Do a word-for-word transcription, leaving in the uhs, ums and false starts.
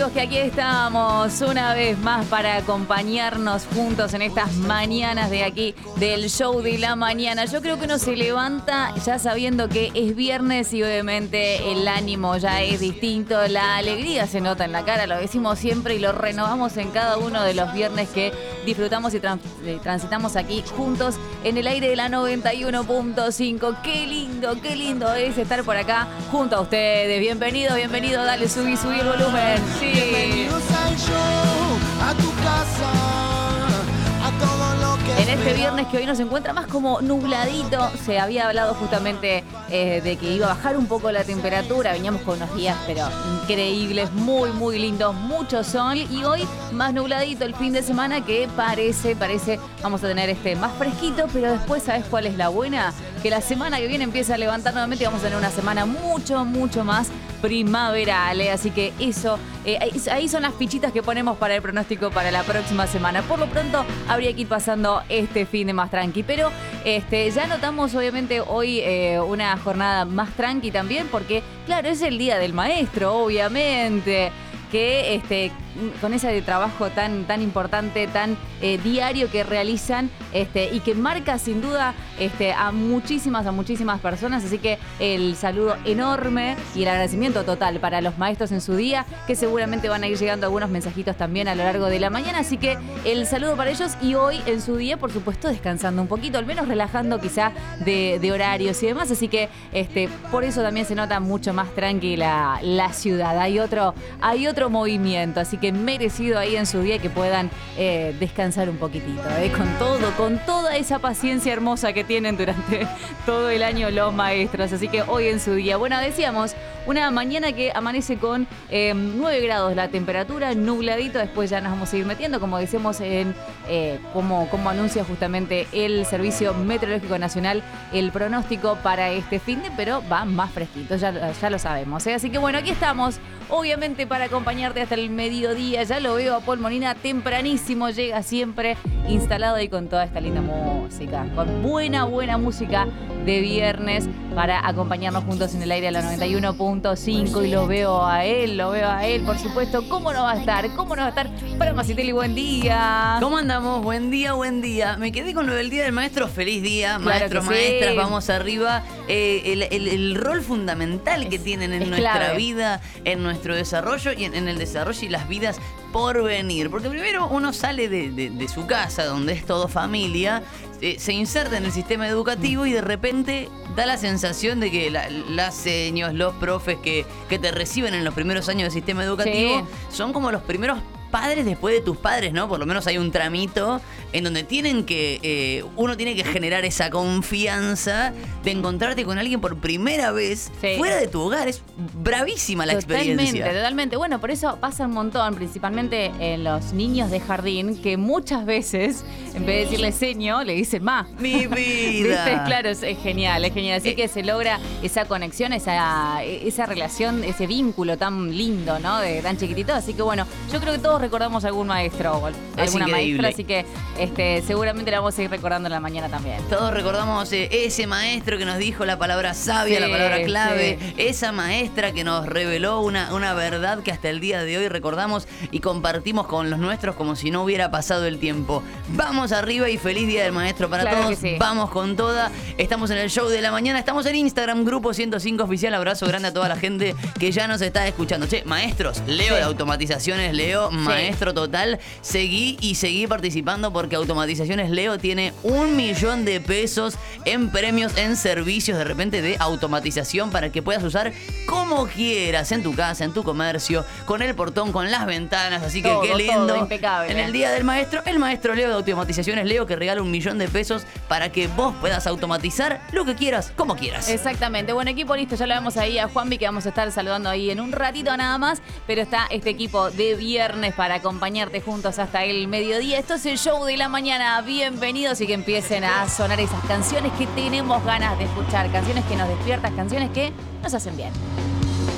amigos, que aquí estamos una vez más para acompañarnos juntos en estas mañanas de aquí del show de la mañana. Yo creo que uno se levanta ya sabiendo que es viernes y obviamente el ánimo ya es distinto, la alegría se nota en la cara, lo decimos siempre y lo renovamos en cada uno de los viernes que disfrutamos y trans transitamos aquí juntos en el aire de la noventa y uno punto cinco. Qué lindo, qué lindo es estar por acá junto a ustedes. Bienvenido, bienvenido, dale, subí, subí el volumen. Sí. Bienvenidos al show, a tu casa, a todo lo que En este viernes que hoy nos encuentra más como nubladito, se había hablado justamente eh, de que iba a bajar un poco la temperatura, veníamos con unos días pero increíbles, muy muy lindos, mucho sol y hoy más nubladito el fin de semana que parece, parece, vamos a tener este más fresquito, pero después ¿sabes cuál es la buena? Que la semana que viene empieza a levantar nuevamente y vamos a tener una semana mucho, mucho más primaveral, ¿eh? Así que eso, eh, ahí, ahí son las fichitas que ponemos para el pronóstico para la próxima semana. Por lo pronto habría que ir pasando este fin de más tranqui, pero este, ya notamos obviamente hoy eh, una jornada más tranqui también, porque claro, es el día del maestro, obviamente, que este, con ese trabajo tan, tan importante, tan eh, diario que realizan este, y que marca sin duda este, a muchísimas, a muchísimas personas. Así que el saludo enorme y el agradecimiento total para los maestros en su día, que seguramente van a ir llegando algunos mensajitos también a lo largo de la mañana. Así que el saludo para ellos y hoy en su día, por supuesto, descansando un poquito, al menos relajando quizá de, de horarios y demás. Así que este, por eso también se nota mucho más tranquila la ciudad. Hay otro, hay otro movimiento, así que merecido ahí en su día que puedan eh, descansar un poquitito, eh, con todo, con toda esa paciencia hermosa que tienen durante todo el año los maestros. Así que hoy en su día, bueno, decíamos, una mañana que amanece con eh, nueve grados la temperatura, nubladito, después ya nos vamos a ir metiendo, como decíamos, en eh, como, como anuncia justamente el Servicio Meteorológico Nacional, el pronóstico para este fin de, pero va más fresquito, ya, ya lo sabemos, ¿eh? Así que bueno, aquí estamos, obviamente para acompañarte hasta el mediodía. Ya lo veo a Paul Molina tempranísimo, llega siempre instalado ahí con toda esta linda música, con buena, buena música de viernes para acompañarnos juntos en el aire a la noventa y uno punto cinco. Y lo veo a él, lo veo a él, por supuesto. ¿Cómo no va a estar? ¿Cómo no va a estar? Para Macitelli, buen día. ¿Cómo andamos? Buen día, buen día. Me quedé con lo del Día del Maestro. Feliz día, Claro maestros, que maestras, sí. vamos arriba. Eh, el, el, el rol fundamental que tienen en es nuestra clave. vida, en nuestro desarrollo y en, en el desarrollo y las vidas por venir. Porque primero uno sale de, de, de su casa, donde es todo familia, eh, se inserta en el sistema educativo y de repente da la sensación de que la, las seños, los profes que, que te reciben en los primeros años del sistema educativo Sí. son como los primeros padres después de tus padres, ¿no? Por lo menos hay un tramito en donde tienen que, eh, uno tiene que generar esa confianza de encontrarte con alguien por primera vez Sí. fuera de tu hogar. Es bravísima la Totalmente, experiencia. totalmente. Bueno, por eso pasa un montón, principalmente en los niños de jardín, que muchas veces, en vez de decirle seño, le dicen ma. Mi vida. ¿Viste? Claro, es, es genial, es genial. Así Eh. que se logra esa conexión, esa, esa relación, ese vínculo tan lindo, ¿no? De tan chiquitito. Así que bueno, yo creo que todos recordamos a algún maestro o alguna increíble. maestra, así que este, seguramente la vamos a ir recordando en la mañana también. Todos recordamos eh, ese maestro que nos dijo la palabra sabia, Sí, la palabra clave, sí. esa maestra que nos reveló una, una verdad que hasta el día de hoy recordamos y compartimos con los nuestros como si no hubiera pasado el tiempo. Vamos arriba y feliz Día del Maestro para Claro todos. que sí. Vamos con toda. Estamos en el show de la mañana, estamos en Instagram, Grupo ciento cinco Oficial. Abrazo grande a toda la gente que ya nos está escuchando. Che, maestros, Leo Sí. de automatizaciones, Leo, maestro total. Seguí y seguí participando porque Automatizaciones Leo tiene un millón de pesos en premios, en servicios de repente de automatización para que puedas usar como quieras en tu casa, en tu comercio, con el portón, con las ventanas. Así que Todo, qué lindo. todo impecable. En el Día del Maestro, el maestro Leo de Automatizaciones Leo que regala un millón de pesos para que vos puedas automatizar lo que quieras, como quieras. Exactamente. Bueno, equipo listo, ya lo vemos ahí a Juanvi, que vamos a estar saludando ahí en un ratito nada más, pero está este equipo de viernes para acompañarte juntos hasta el mediodía. Esto es el show de la mañana. Bienvenidos y que empiecen a sonar esas canciones que tenemos ganas de escuchar, canciones que nos despiertan, canciones que nos hacen bien.